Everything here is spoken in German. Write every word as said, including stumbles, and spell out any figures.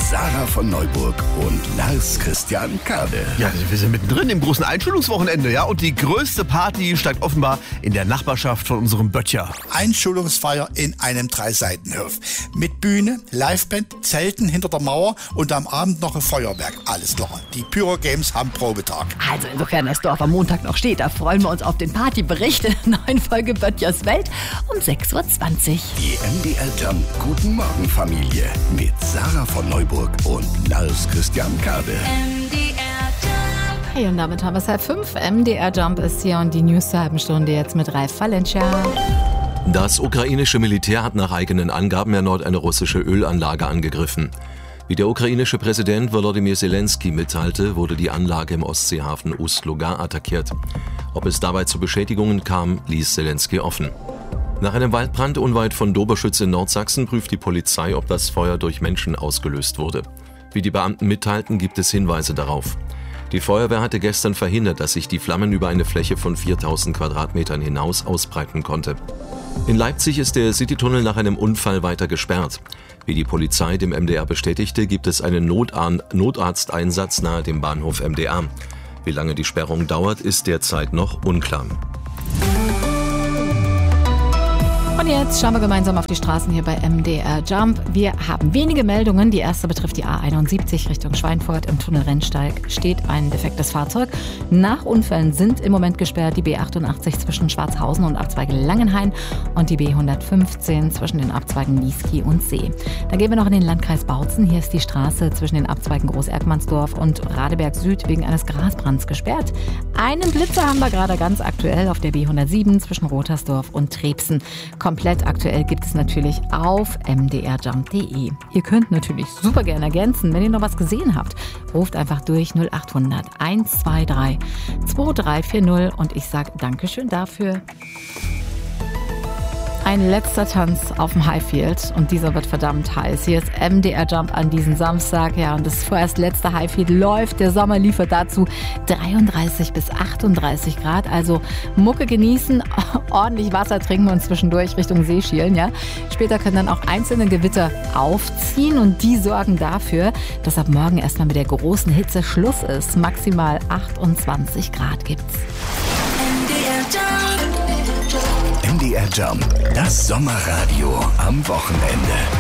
Sarah von Neuburg und Lars Christian Kade. Ja, wir sind mittendrin im großen Einschulungswochenende, ja, und die größte Party steigt offenbar in der Nachbarschaft von unserem Böttcher. Einschulungsfeier in einem Dreiseitenhof. Mit Bühne, Liveband, Zelten hinter der Mauer und am Abend noch ein Feuerwerk. Alles klar. Die Pyro Games haben Probetag. Also insofern das Dorf am Montag noch steht, da freuen wir uns auf den Partybericht in der neuen Folge Böttchers Welt um sechs Uhr zwanzig. Die M D R Jump Guten Morgen Familie mit Sarah von Neuburg und Lars Christian Kade. M D R Jump. Hey, und damit haben wir es halb fünf. M D R Jump ist hier und die News zur halben Stunde jetzt mit Ralf Valencia. Das ukrainische Militär hat nach eigenen Angaben erneut eine russische Ölanlage angegriffen. Wie der ukrainische Präsident Volodymyr Zelensky mitteilte, wurde die Anlage im Ostseehafen Ust-Luga attackiert. Ob es dabei zu Beschädigungen kam, ließ Zelensky offen. Nach einem Waldbrand unweit von Doberschütz in Nordsachsen prüft die Polizei, ob das Feuer durch Menschen ausgelöst wurde. Wie die Beamten mitteilten, gibt es Hinweise darauf. Die Feuerwehr hatte gestern verhindert, dass sich die Flammen über eine Fläche von viertausend Quadratmetern hinaus ausbreiten konnte. In Leipzig ist der Citytunnel nach einem Unfall weiter gesperrt. Wie die Polizei dem M D R bestätigte, gibt es einen Notar- Notarzteinsatz nahe dem Bahnhof M D R. Wie lange die Sperrung dauert, ist derzeit noch unklar. Und jetzt schauen wir gemeinsam auf die Straßen hier bei M D R Jump. Wir haben wenige Meldungen. Die erste betrifft die A einundsiebzig Richtung Schweinfurt. Im Tunnel Rennsteig steht ein defektes Fahrzeug. Nach Unfällen sind im Moment gesperrt die B achtundachtzig zwischen Schwarzhausen und Abzweige Langenhain und die B hundertfünfzehn zwischen den Abzweigen Niesky und See. Dann gehen wir noch in den Landkreis Bautzen. Hier ist die Straße zwischen den Abzweigen Groß-Erkmannsdorf und Radeberg Süd wegen eines Grasbrands gesperrt. Einen Blitzer haben wir gerade ganz aktuell auf der B hundertsieben zwischen Rotersdorf und Trebsen. Komplett aktuell gibt es natürlich auf m d r jump punkt d e. Ihr könnt natürlich super gerne ergänzen, wenn ihr noch was gesehen habt. Ruft einfach durch null acht hundert eins zwei drei zwei drei vier null und ich sage Dankeschön dafür. Ein letzter Tanz auf dem Highfield und dieser wird verdammt heiß. Hier ist M D R Jump an diesem Samstag. Ja, und das vorerst letzte Highfield läuft. Der Sommer liefert dazu dreiunddreißig bis achtunddreißig Grad. Also Mucke genießen, ordentlich Wasser trinken und zwischendurch Richtung See schielen. Ja. Später können dann auch einzelne Gewitter aufziehen und die sorgen dafür, dass ab morgen erstmal mit der großen Hitze Schluss ist. Maximal achtundzwanzig Grad gibt's. M D R Jump, das Sommerradio am Wochenende.